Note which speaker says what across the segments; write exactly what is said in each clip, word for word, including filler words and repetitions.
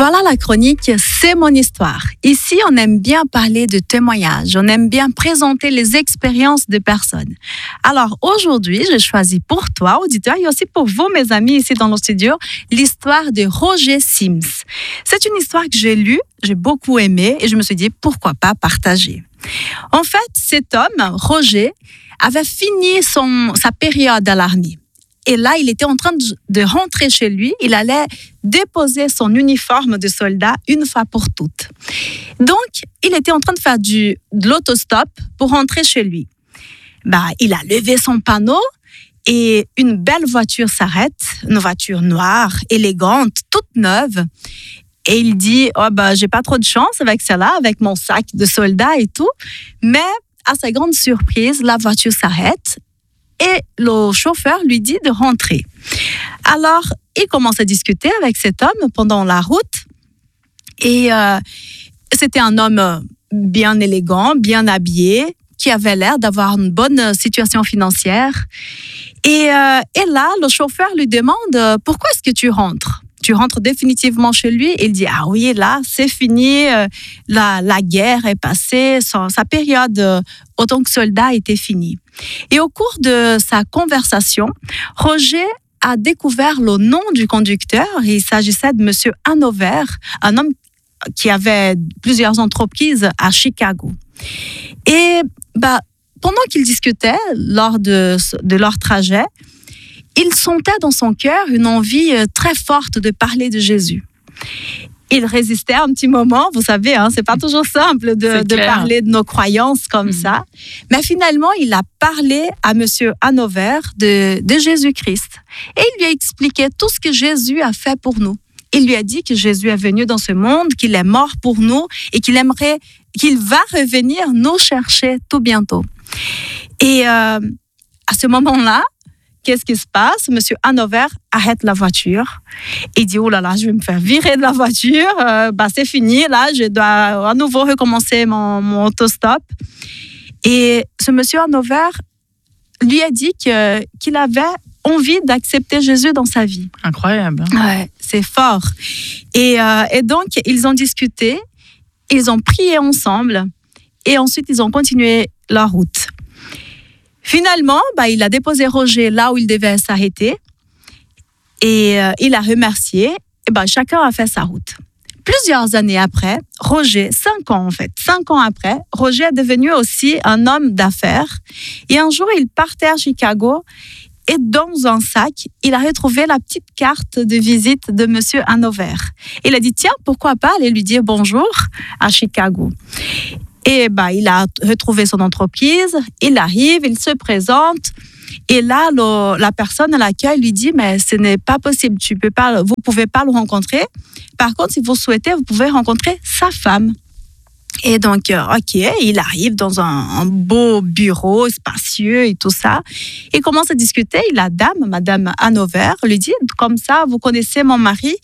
Speaker 1: Voilà la chronique, c'est mon histoire. Ici, on aime bien parler de témoignages, on aime bien présenter les expériences de personnes. Alors aujourd'hui, j'ai choisi pour toi, auditeur, et aussi pour vous, mes amis, ici dans le studio, l'histoire de Roger Sims. C'est une histoire que j'ai lue, j'ai beaucoup aimé et je me suis dit, pourquoi pas partager. En fait, cet homme, Roger, avait fini son, sa période à l'armée. Et là, il était en train de, de rentrer chez lui. Il allait déposer son uniforme de soldat une fois pour toutes. Donc, il était en train de faire du, de l'autostop pour rentrer chez lui. Bah, il a levé son panneau et une belle voiture s'arrête, une voiture noire, élégante, toute neuve. Et il dit, oh, bah, j'ai pas trop de chance avec celle-là, avec mon sac de soldat et tout. Mais à sa grande surprise, la voiture s'arrête. Et le chauffeur lui dit de rentrer. Alors, il commence à discuter avec cet homme pendant la route. Et euh, c'était un homme bien élégant, bien habillé, qui avait l'air d'avoir une bonne situation financière. Et, euh, et là, le chauffeur lui demande « Pourquoi est-ce que tu rentres ?» Tu rentres définitivement chez lui. Il dit, ah oui, là, c'est fini. La, la guerre est passée. Son, sa période euh, en tant que soldat était finie. Et au cours de sa conversation, Roger a découvert le nom du conducteur. Il s'agissait de monsieur Hanover, un homme qui avait plusieurs entreprises à Chicago. Et bah, pendant qu'ils discutaient lors de, de leur trajet, il sentait dans son cœur une envie très forte de parler de Jésus. Il résistait un petit moment, vous savez, hein, c'est pas toujours simple de, de parler de nos croyances comme mmh. ça. Mais finalement, il a parlé à monsieur Hanover de, de Jésus-Christ. Et il lui a expliqué tout ce que Jésus a fait pour nous. Il lui a dit que Jésus est venu dans ce monde, qu'il est mort pour nous et qu'il aimerait, qu'il va revenir nous chercher tout bientôt. Et euh, à ce moment-là, qu'est-ce qui se passe? Monsieur Hanover arrête la voiture et dit, oh là là, je vais me faire virer de la voiture, euh, bah, c'est fini, là, je dois à nouveau recommencer mon, mon autostop. Et ce monsieur Hanover lui a dit que, qu'il avait envie d'accepter Jésus dans sa vie.
Speaker 2: Incroyable.
Speaker 1: Ouais, c'est fort. Et, euh, et donc, ils ont discuté, ils ont prié ensemble et ensuite, ils ont continué leur route. Finalement, bah, il a déposé Roger là où il devait s'arrêter et euh, il a remercié. Et bah, chacun a fait sa route. Plusieurs années après, Roger, cinq ans en fait, cinq ans après, Roger est devenu aussi un homme d'affaires. Et un jour, il partait à Chicago et dans un sac, il a retrouvé la petite carte de visite de monsieur Hanover. Il a dit, tiens, pourquoi pas aller lui dire bonjour à Chicago. Et bah, il a retrouvé son entreprise, il arrive, il se présente. Et là, le, la personne à l'accueil lui dit, mais ce n'est pas possible, tu peux pas, vous ne pouvez pas le rencontrer. Par contre, si vous souhaitez, vous pouvez rencontrer sa femme. Et donc, OK, il arrive dans un, un beau bureau spacieux et tout ça. Il commence à discuter. Et la dame, madame Hanover, lui dit, comme ça, vous connaissez mon mari?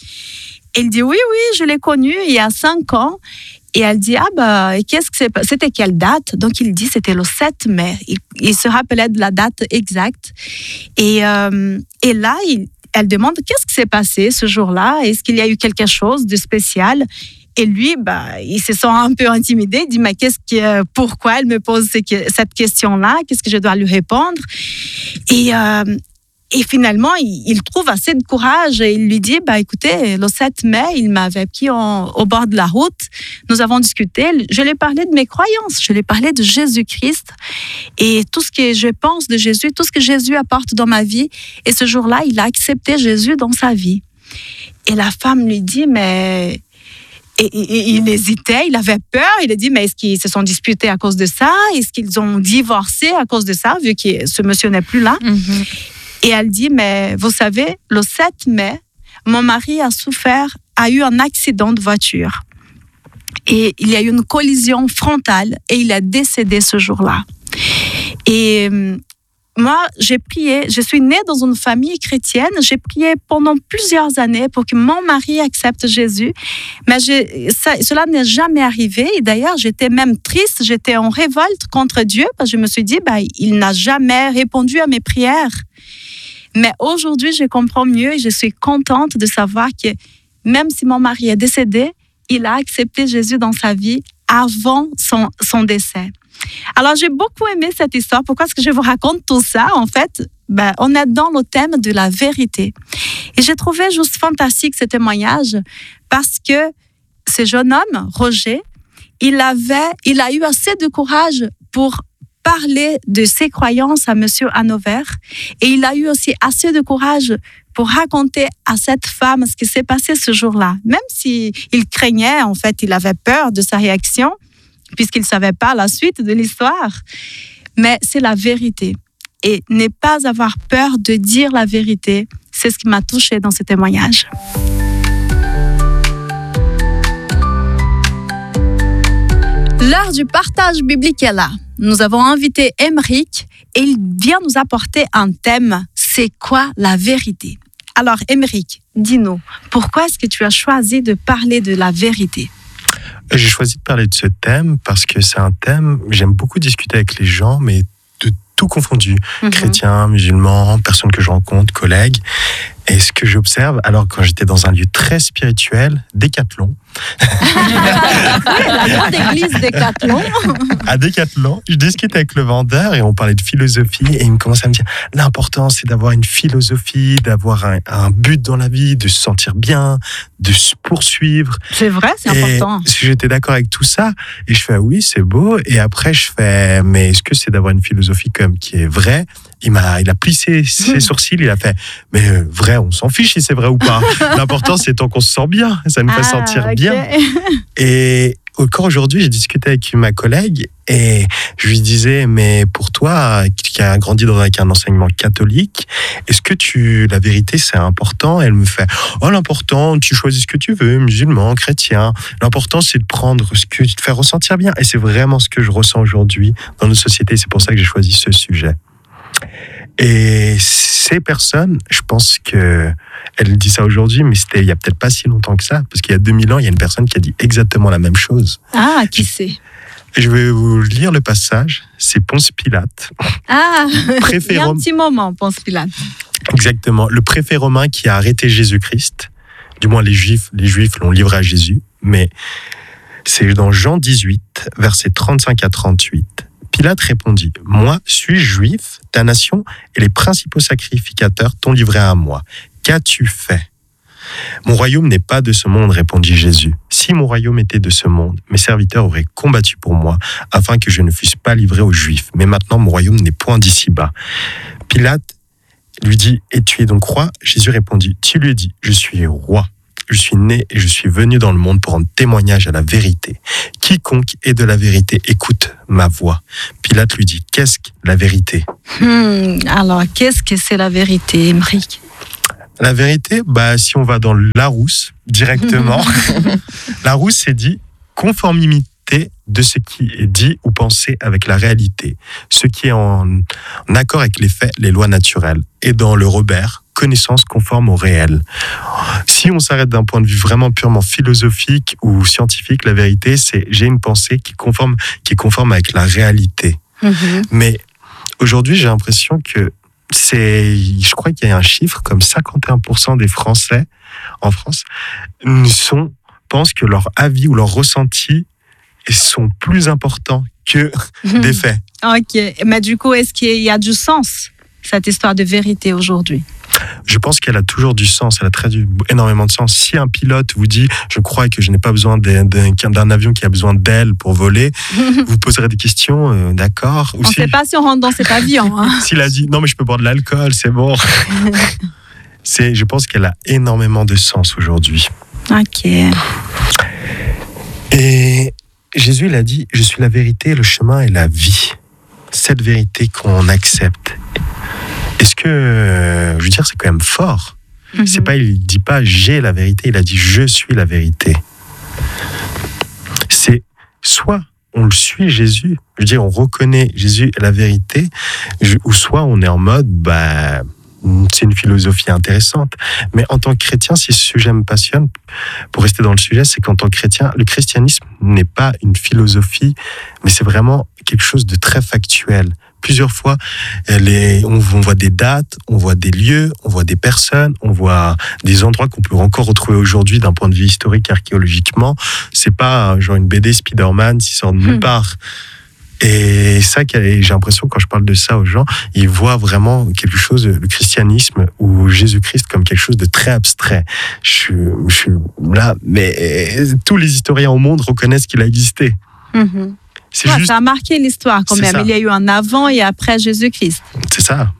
Speaker 1: Il dit, oui, oui, je l'ai connu il y a cinq ans. Et elle dit, ah bah, qu'est-ce que c'est, c'était quelle date? Donc il dit, c'était le sept mai. Il, il se rappelait de la date exacte. Et, euh, et là, il, elle demande, qu'est-ce qui s'est passé ce jour-là? Est-ce qu'il y a eu quelque chose de spécial? Et lui, bah, il se sent un peu intimidé. Il dit, mais qu'est-ce que, pourquoi elle me pose cette question-là? Qu'est-ce que je dois lui répondre? Et... Euh, Et finalement, il trouve assez de courage et il lui dit, bah, écoutez, le sept mai, il m'avait pris en, au bord de la route. Nous avons discuté. Je lui ai parlé de mes croyances. Je lui ai parlé de Jésus-Christ et tout ce que je pense de Jésus, tout ce que Jésus apporte dans ma vie. Et ce jour-là, il a accepté Jésus dans sa vie. Et la femme lui dit, mais... Et, et, il hésitait, il avait peur. Il a dit, mais est-ce qu'ils se sont disputés à cause de ça? Est-ce qu'ils ont divorcé à cause de ça, vu que ce monsieur n'est plus là? Mm-hmm. Et elle dit, mais vous savez, le sept mai, mon mari a souffert, a eu un accident de voiture. Et il y a eu une collision frontale et il est décédé ce jour-là. Et moi, j'ai prié, je suis née dans une famille chrétienne, j'ai prié pendant plusieurs années pour que mon mari accepte Jésus, mais j'ai, ça, cela n'est jamais arrivé. Et d'ailleurs, j'étais même triste, j'étais en révolte contre Dieu, parce que je me suis dit, bah, il n'a jamais répondu à mes prières. Mais aujourd'hui, je comprends mieux et je suis contente de savoir que même si mon mari est décédé, il a accepté Jésus dans sa vie avant son, son décès. Alors, j'ai beaucoup aimé cette histoire. Pourquoi est-ce que je vous raconte tout ça? En fait, ben, on est dans le thème de la vérité. Et j'ai trouvé juste fantastique ce témoignage parce que ce jeune homme, Roger, il, avait, il a eu assez de courage pour parler de ses croyances à Monsieur Hanover. Et il a eu aussi assez de courage pour raconter à cette femme ce qui s'est passé ce jour-là. Même s'il craignait, en fait, il avait peur de sa réaction, puisqu'il ne savait pas la suite de l'histoire. Mais c'est la vérité. Et ne pas avoir peur de dire la vérité, c'est ce qui m'a touchée dans ce témoignage. L'heure du partage biblique est là. Nous avons invité Émeric et il vient nous apporter un thème. C'est quoi la vérité? Alors, Émeric, dis-nous, pourquoi est-ce que tu as choisi de parler de la vérité?
Speaker 2: J'ai choisi de parler de ce thème parce que c'est un thème, j'aime beaucoup discuter avec les gens, mais de tout confondu. Mm-hmm. Chrétiens, musulmans, personnes que je rencontre, collègues. Et ce que j'observe, alors quand j'étais dans un lieu très spirituel, Décathlon.
Speaker 1: Oui, la grande église Décathlon.
Speaker 2: À Décathlon, je discutais avec le vendeur et on parlait de philosophie et il me commençait à me dire l'important c'est d'avoir une philosophie, d'avoir un, un but dans la vie, de se sentir bien, de se poursuivre.
Speaker 1: C'est vrai, c'est
Speaker 2: et
Speaker 1: important.
Speaker 2: J'étais d'accord avec tout ça et je fais oui, c'est beau. Et après je fais mais est-ce que c'est d'avoir une philosophie comme qui est vraie? Il m'a, il a plissé ses sourcils, il a fait mais euh, vrai, on s'en fiche si c'est vrai ou pas. L'important c'est tant qu'on se sent bien, ça nous fait
Speaker 1: ah,
Speaker 2: sentir
Speaker 1: okay.
Speaker 2: bien. Et encore aujourd'hui, j'ai discuté avec ma collègue et je lui disais, mais pour toi, qui a grandi dans, avec un enseignement catholique, est-ce que tu, la vérité, c'est important? Elle me fait, oh, l'important, tu choisis ce que tu veux, musulman, chrétien. L'important, c'est de prendre ce que tu te fais ressentir bien. Et c'est vraiment ce que je ressens aujourd'hui dans notre société. C'est pour ça que j'ai choisi ce sujet. Et ces personnes, je pense que elle dit ça aujourd'hui, mais c'était il y a peut-être pas si longtemps que ça, parce qu'il y a deux mille ans, il y a une personne qui a dit exactement la même chose.
Speaker 1: Ah, qui c'est?
Speaker 2: Je vais vous lire le passage. C'est Ponce Pilate.
Speaker 1: Ah,
Speaker 2: préfet
Speaker 1: il y a un
Speaker 2: Rom...
Speaker 1: petit moment, Ponce Pilate.
Speaker 2: Exactement. Le préfet romain qui a arrêté Jésus-Christ. Du moins, les Juifs, les Juifs l'ont livré à Jésus. Mais c'est dans Jean dix-huit, versets trente-cinq à trente-huit. Pilate répondit, « Moi, suis-je juif, ta nation et les principaux sacrificateurs t'ont livré à moi. Qu'as-tu fait ?» « Mon royaume n'est pas de ce monde, répondit Jésus. Si mon royaume était de ce monde, mes serviteurs auraient combattu pour moi, afin que je ne fusse pas livré aux Juifs. Mais maintenant, mon royaume n'est point d'ici-bas. » Pilate lui dit, « Et tu es donc roi ?» Jésus répondit, « Tu lui dis, je suis roi. Je suis né et je suis venu dans le monde pour rendre témoignage à la vérité. Quiconque est de la vérité, écoute ma voix. » Pilate lui dit, « Qu'est-ce que la vérité ?»
Speaker 1: hmm, Alors, qu'est-ce que c'est la vérité, Émeric?
Speaker 2: La vérité, bah, si on va dans Larousse directement, Larousse c'est dit conformité de ce qui est dit ou pensé avec la réalité, ce qui est en, en accord avec les faits, les lois naturelles. Et dans le Robert, connaissance conforme au réel. Si on s'arrête d'un point de vue vraiment purement philosophique ou scientifique, la vérité, c'est j'ai une pensée qui est conforme, qui est conforme avec la réalité. Mm-hmm. Mais aujourd'hui, j'ai l'impression que c'est, je crois qu'il y a un chiffre comme cinquante et un pour cent des Français en France sont, pensent que leur avis ou leur ressenti sont plus importants que mmh. des faits.
Speaker 1: Ok, mais du coup, est-ce qu'il y a du sens, cette histoire de vérité aujourd'hui?
Speaker 2: Je pense qu'elle a toujours du sens, elle a très du, énormément de sens. Si un pilote vous dit « je crois que je n'ai pas besoin d'un, d'un, d'un avion qui a besoin d'ailes pour voler », vous poserez des questions, euh, d'accord.
Speaker 1: On ne sait pas si on rentre dans cet avion. Hein.
Speaker 2: S'il a dit « non mais je peux boire de l'alcool, c'est bon ». C'est, je pense qu'elle a énormément de sens aujourd'hui.
Speaker 1: Ok.
Speaker 2: Et Jésus, il a dit « je suis la vérité, le chemin et la vie ». Cette vérité qu'on accepte. Est-ce que, je veux dire, c'est quand même fort. Mm-hmm. C'est pas, il dit pas j'ai la vérité, il a dit je suis la vérité. C'est soit on le suit Jésus, je veux dire, on reconnaît Jésus la vérité, ou soit on est en mode, bah, c'est une philosophie intéressante. Mais en tant que chrétien, si ce sujet me passionne, pour rester dans le sujet, c'est qu'en tant que chrétien, le christianisme n'est pas une philosophie, mais c'est vraiment quelque chose de très factuel. plusieurs fois, les, on, on voit des dates, on voit des lieux, on voit des personnes, on voit des endroits qu'on peut encore retrouver aujourd'hui d'un point de vue historique, archéologiquement. C'est pas genre une B D Spider-Man qui sort de nulle part. Et ça, j'ai l'impression, quand je parle de ça aux gens, ils voient vraiment quelque chose, le christianisme ou Jésus-Christ, comme quelque chose de très abstrait. Je suis, je suis là, mais tous les historiens au monde reconnaissent qu'il a existé.
Speaker 1: Mm-hmm. C'est ouais, juste... Ça a marqué l'histoire quand c'est même. Ça. Il y a eu un avant et après Jésus-Christ.
Speaker 2: C'est ça.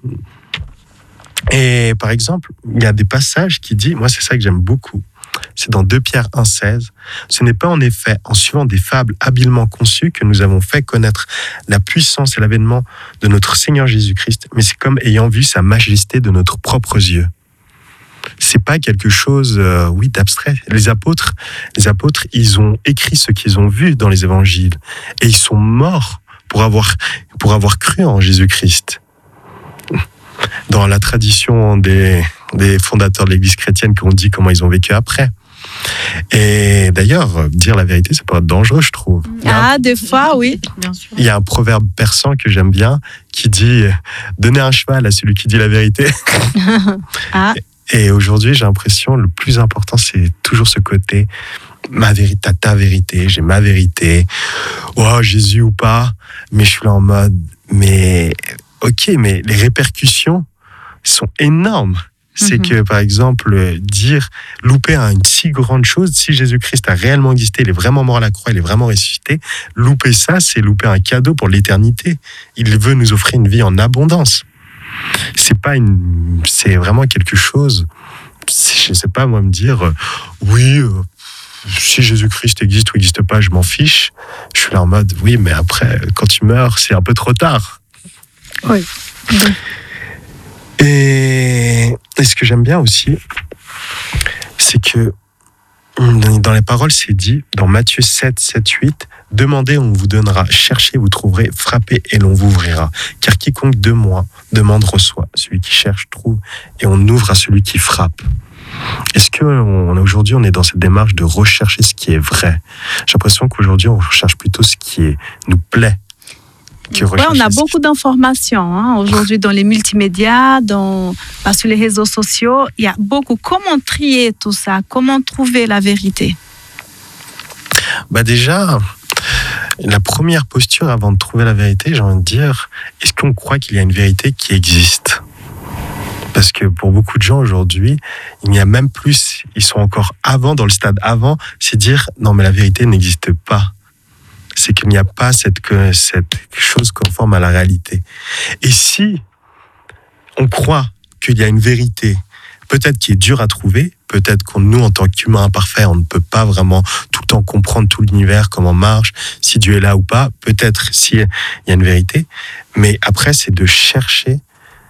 Speaker 2: Et par exemple, il y a des passages qui disent, moi c'est ça que j'aime beaucoup, c'est dans deux Pierre un seize. Ce n'est pas en effet en suivant des fables habilement conçues que nous avons fait connaître la puissance et l'avènement de notre Seigneur Jésus-Christ, mais c'est comme ayant vu sa majesté de notre propres yeux. C'est pas quelque chose, euh, oui, d'abstrait. Les apôtres, les apôtres, ils ont écrit ce qu'ils ont vu dans les évangiles et ils sont morts pour avoir, pour avoir cru en Jésus-Christ. Dans la tradition des, des fondateurs de l'Église chrétienne qui ont dit comment ils ont vécu après. Et d'ailleurs, dire la vérité, ça peut être dangereux, je trouve.
Speaker 1: Ah, un, des fois, oui.
Speaker 3: Bien sûr.
Speaker 2: Il y a un proverbe persan que j'aime bien qui dit « Donnez un cheval à celui qui dit la vérité ». Ah. Et aujourd'hui, j'ai l'impression, le plus important, c'est toujours ce côté ma vérité, t'as ta vérité, j'ai ma vérité. Oh, Jésus ou pas, mais je suis là en mode, mais ok, mais les répercussions sont énormes. C'est mm-hmm. que, par exemple, dire, louper une si grande chose, si Jésus-Christ a réellement existé, il est vraiment mort à la croix, il est vraiment ressuscité, louper ça, c'est louper un cadeau pour l'éternité. Il veut nous offrir une vie en abondance. C'est pas une, c'est vraiment quelque chose, je sais pas, moi, me dire, euh, oui, euh, si Jésus-Christ existe ou n'existe pas, je m'en fiche. Je suis là en mode, oui, mais après, quand tu meurs, c'est un peu trop tard.
Speaker 1: Oui. Mm-hmm.
Speaker 2: Et, et ce que j'aime bien aussi, c'est que dans les paroles, c'est dit, dans Matthieu sept, sept, huit, demandez, on vous donnera, cherchez, vous trouverez, frappez et l'on vous ouvrira. Car quiconque de moi demande reçoit, celui qui cherche trouve, et on ouvre à celui qui frappe. Est-ce que on, aujourd'hui on est dans cette démarche de rechercher ce qui est vrai? J'ai l'impression qu'aujourd'hui on recherche plutôt ce qui est, nous plaît.
Speaker 1: Ouais, on a beaucoup d'informations hein, aujourd'hui dans les multimédias, dans, bah, sur les réseaux sociaux. Il y a beaucoup. Comment trier tout ça? Comment trouver la vérité?
Speaker 2: Bah déjà, la première posture avant de trouver la vérité, j'ai envie de dire, est-ce qu'on croit qu'il y a une vérité qui existe? Parce que pour beaucoup de gens aujourd'hui, il n'y a même plus, ils sont encore avant, dans le stade avant, c'est dire non mais la vérité n'existe pas. C'est qu'il n'y a pas cette, cette chose conforme à la réalité. Et si on croit qu'il y a une vérité, peut-être qui est dure à trouver, peut-être qu'on nous, en tant qu'humains imparfaits, on ne peut pas vraiment tout le temps comprendre tout l'univers, comment marche, si Dieu est là ou pas, peut-être s'il y a une vérité, mais après, c'est de chercher,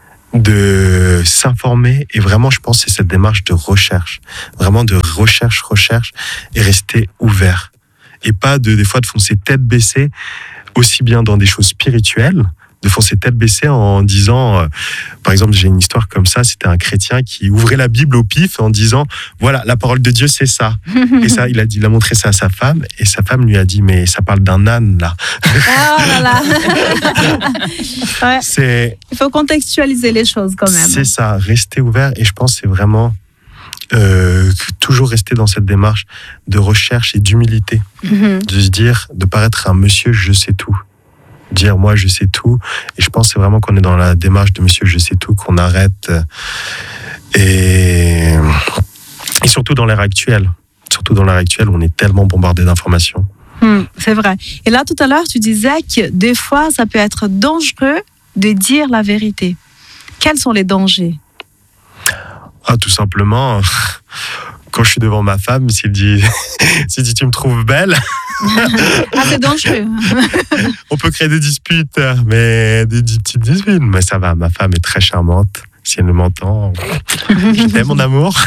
Speaker 2: de s'informer, et vraiment, je pense que c'est cette démarche de recherche, vraiment de recherche, recherche, et rester ouvert. Et pas de, des fois de foncer tête baissée, aussi bien dans des choses spirituelles, de foncer tête baissée en disant, euh, par exemple, j'ai une histoire comme ça, c'était un chrétien qui ouvrait la Bible au pif en disant, voilà, la parole de Dieu, c'est ça. Et ça, il a, dit, il a montré ça à sa femme, et sa femme lui a dit, mais ça parle d'un âne, là.
Speaker 1: Oh là là. Ouais. C'est... Il faut contextualiser les choses quand même.
Speaker 2: C'est ça, rester ouvert, et je pense que c'est vraiment... Euh, toujours rester dans cette démarche de recherche et d'humilité, mmh. de se dire, de paraître un monsieur je sais tout, dire moi je sais tout, et je pense que c'est vraiment qu'on est dans la démarche de monsieur je sais tout, qu'on arrête, et, et surtout dans l'ère actuelle, surtout dans l'ère actuelle où on est tellement bombardé d'informations.
Speaker 1: Mmh, c'est vrai. Et là tout à l'heure tu disais que des fois ça peut être dangereux de dire la vérité. Quels sont les dangers?
Speaker 2: Ah, tout simplement, quand je suis devant ma femme, s'il dit, s'il dit tu me trouves belle.
Speaker 1: Ah, c'est dangereux.
Speaker 2: On peut créer des disputes, mais des, des petites disputes. Mais ça va, ma femme est très charmante. Si elle m'entend, je t'aime, mon amour.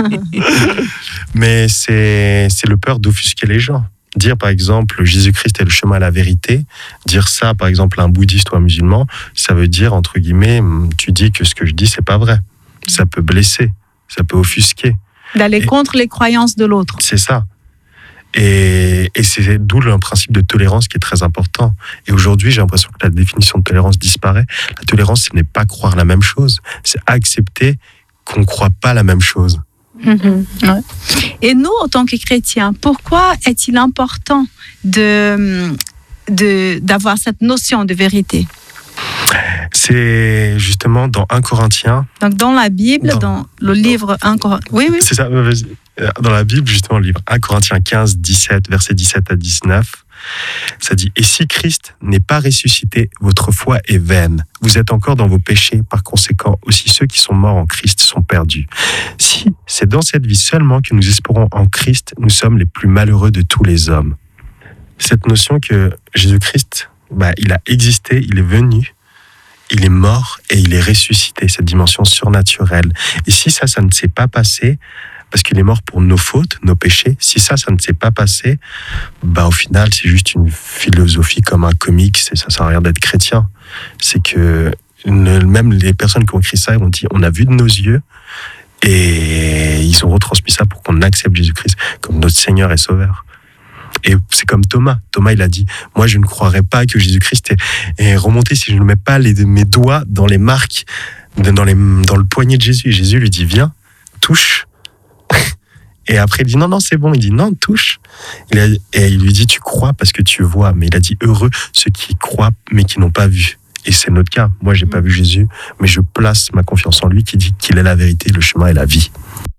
Speaker 2: Mais c'est, c'est le peur d'offusquer les gens. Dire, par exemple, Jésus-Christ est le chemin à la vérité, dire ça, par exemple, à un bouddhiste ou un musulman, ça veut dire, entre guillemets, tu dis que ce que je dis, c'est pas vrai. Ça peut blesser, ça peut offusquer.
Speaker 1: D'aller et contre les croyances de l'autre.
Speaker 2: C'est ça. Et, et c'est d'où le principe de tolérance qui est très important. Et aujourd'hui, j'ai l'impression que la définition de tolérance disparaît. La tolérance, ce n'est pas croire la même chose, c'est accepter qu'on ne croit pas la même chose.
Speaker 1: Mmh, ouais. Et nous, en tant que chrétiens, pourquoi est-il important de, de, d'avoir cette notion de vérité?
Speaker 2: C'est justement dans un Corinthiens.
Speaker 1: Donc dans la Bible, dans, dans le livre un Corinthiens. Oui, oui.
Speaker 2: C'est ça. Dans la Bible, justement, le livre un Corinthiens quinze, dix-sept, versets dix-sept à dix-neuf, ça dit « Et si Christ n'est pas ressuscité, votre foi est vaine. Vous êtes encore dans vos péchés. Par conséquent, aussi ceux qui sont morts en Christ sont perdus. Si c'est dans cette vie seulement que nous espérons en Christ, nous sommes les plus malheureux de tous les hommes. » Cette notion que Jésus-Christ, bah, il a existé, il est venu, il est mort et il est ressuscité, cette dimension surnaturelle. Et si ça, ça ne s'est pas passé, parce qu'il est mort pour nos fautes, nos péchés, si ça, ça ne s'est pas passé, bah, au final, c'est juste une philosophie comme un comics, et ça ne sert à rien d'être chrétien. C'est que même les personnes qui ont écrit ça, ont dit, on a vu de nos yeux, et ils ont retransmis ça pour qu'on accepte Jésus-Christ comme notre Seigneur et Sauveur. Et c'est comme Thomas. Thomas, il a dit, moi, je ne croirais pas que Jésus-Christ est, est remonté si je ne mets pas les, mes doigts dans les marques, dans, les, dans le poignet de Jésus. Et Jésus lui dit, viens, touche. Et après, il dit, non, non, c'est bon. Il dit, non, touche. Il a, et il lui dit, tu crois parce que tu vois. Mais il a dit, heureux ceux qui croient, mais qui n'ont pas vu. Et c'est notre cas. Moi, j'ai pas vu Jésus, mais je place ma confiance en lui qui dit qu'il est la vérité, le chemin et la vie.